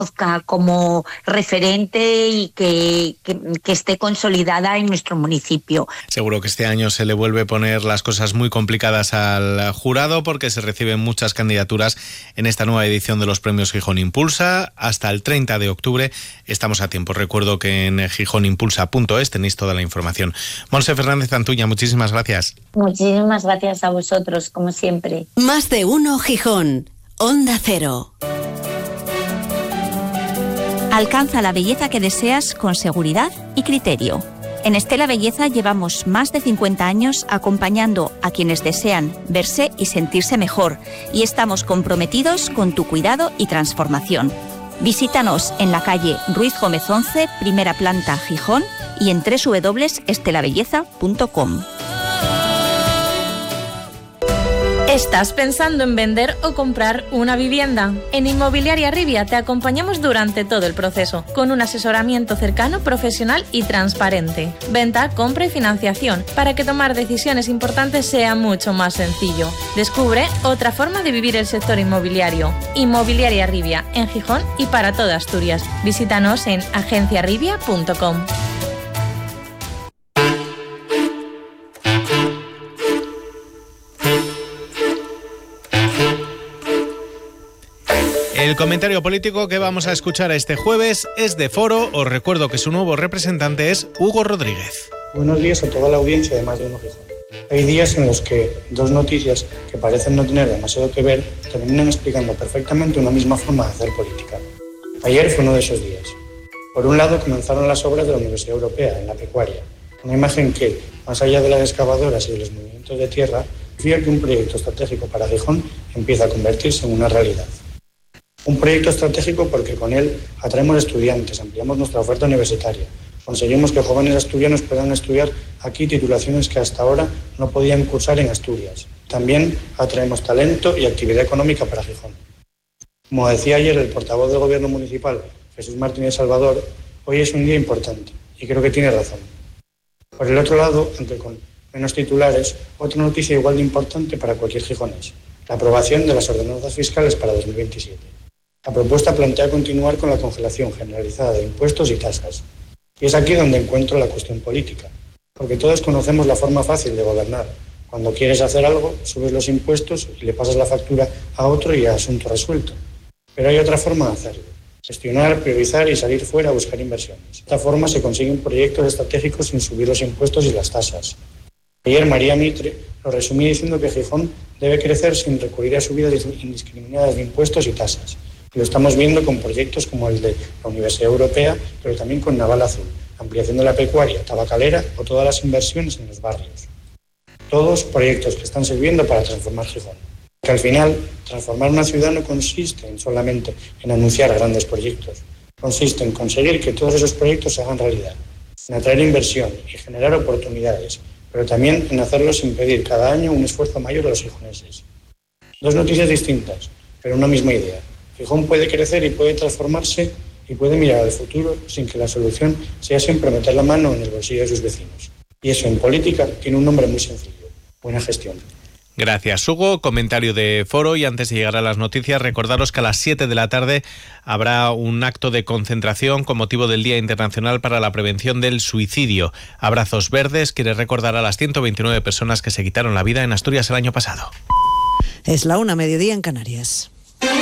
como referente y que esté consolidada en nuestro municipio. Seguro que este año se le vuelve a poner las cosas muy complicadas al jurado porque se reciben muchas candidaturas en esta nueva edición de los premios Gijón Impulsa. Hasta el 30 de octubre estamos a tiempo. Recuerdo que en gijonimpulsa.es tenéis toda la información. Montse Fernández Antuña, muchísimas gracias. Muchísimas gracias a vosotros, como siempre. Más de uno Gijón. Onda Cero. Alcanza la belleza que deseas con seguridad y criterio. En Estela Belleza llevamos más de 50 años acompañando a quienes desean verse y sentirse mejor, y estamos comprometidos con tu cuidado y transformación. Visítanos en la calle Ruiz Gómez 11, primera planta, Gijón, y en www.estelabelleza.com. ¿Estás pensando en vender o comprar una vivienda? En Inmobiliaria Rivia te acompañamos durante todo el proceso, con un asesoramiento cercano, profesional y transparente. Venta, compra y financiación, para que tomar decisiones importantes sea mucho más sencillo. Descubre otra forma de vivir el sector inmobiliario. Inmobiliaria Rivia, en Gijón y para toda Asturias. Visítanos en agenciarivia.com. El comentario político que vamos a escuchar este jueves es de Foro. Os recuerdo que su nuevo representante es Hugo Rodríguez. Buenos días a toda la audiencia de Más de Uno Gijón. Hay días en los que dos noticias que parecen no tener demasiado que ver terminan explicando perfectamente una misma forma de hacer política. Ayer fue uno de esos días. Por un lado, comenzaron las obras de la Universidad Europea en la pecuaria, una imagen que, más allá de las excavadoras y de los movimientos de tierra, confía que un proyecto estratégico para Gijón empieza a convertirse en una realidad. Un proyecto estratégico porque con él atraemos estudiantes, ampliamos nuestra oferta universitaria, conseguimos que jóvenes asturianos puedan estudiar aquí titulaciones que hasta ahora no podían cursar en Asturias. También atraemos talento y actividad económica para Gijón. Como decía ayer el portavoz del Gobierno Municipal, Jesús Martínez Salvador, hoy es un día importante y creo que tiene razón. Por el otro lado, aunque con menos titulares, otra noticia igual de importante para cualquier gijonés: la aprobación de las ordenanzas fiscales para 2027. La propuesta plantea continuar con la congelación generalizada de impuestos y tasas. Y es aquí donde encuentro la cuestión política, porque todos conocemos la forma fácil de gobernar. Cuando quieres hacer algo, subes los impuestos y le pasas la factura a otro y asunto resuelto. Pero hay otra forma de hacerlo: gestionar, priorizar y salir fuera a buscar inversiones. De esta forma se consiguen proyectos estratégicos sin subir los impuestos y las tasas. Ayer María Mitre lo resumí diciendo que Gijón debe crecer sin recurrir a subidas indiscriminadas de impuestos y tasas. Y lo estamos viendo con proyectos como el de la Universidad Europea, pero también con Naval Azul, ampliación de la pecuaria, tabacalera o todas las inversiones en los barrios. Todos proyectos que están sirviendo para transformar Gijón. Que al final, transformar una ciudad no consiste solamente en anunciar grandes proyectos. Consiste en conseguir que todos esos proyectos se hagan realidad, en atraer inversión y generar oportunidades, pero también en hacerlo sin pedir cada año un esfuerzo mayor a los gijoneses. Dos noticias distintas, pero una misma idea. Gijón puede crecer y puede transformarse y puede mirar al futuro sin que la solución sea siempre meter la mano en el bolsillo de sus vecinos. Y eso en política tiene un nombre muy sencillo: buena gestión. Gracias, Hugo. Comentario de Foro. Y antes de llegar a las noticias, recordaros que a las 7 de la tarde habrá un acto de concentración con motivo del Día Internacional para la Prevención del Suicidio. Abrazos Verdes quiere recordar a las 129 personas que se quitaron la vida en Asturias el año pasado. Es la 1:00, mediodía en Canarias.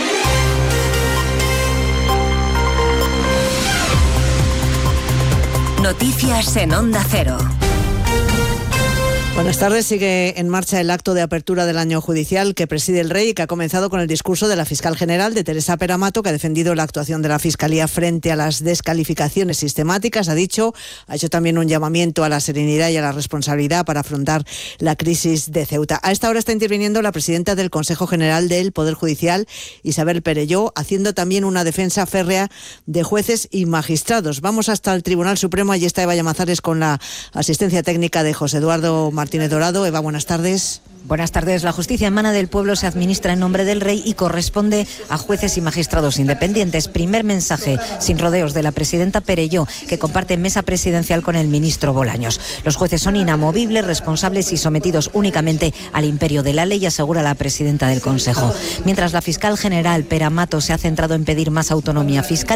Noticias en Onda Cero. Buenas tardes. Sigue en marcha el acto de apertura del año judicial que preside el Rey y que ha comenzado con el discurso de la fiscal general, de Teresa Peramato, que ha defendido la actuación de la Fiscalía frente a las descalificaciones sistemáticas. Ha hecho también un llamamiento a la serenidad y a la responsabilidad para afrontar la crisis de Ceuta. A esta hora está interviniendo la presidenta del Consejo General del Poder Judicial, Isabel Perelló, haciendo también una defensa férrea de jueces y magistrados. Vamos hasta el Tribunal Supremo. Allí está Eva Llamazares con la asistencia técnica de José Eduardo Martínez Dorado. Eva, buenas tardes. Buenas tardes. La justicia emana del pueblo, se administra en nombre del Rey y corresponde a jueces y magistrados independientes. Primer mensaje sin rodeos de la presidenta Perelló, que comparte mesa presidencial con el ministro Bolaños. Los jueces son inamovibles, responsables y sometidos únicamente al imperio de la ley, asegura la presidenta del Consejo. Mientras la fiscal general Peramato se ha centrado en pedir más autonomía fiscal,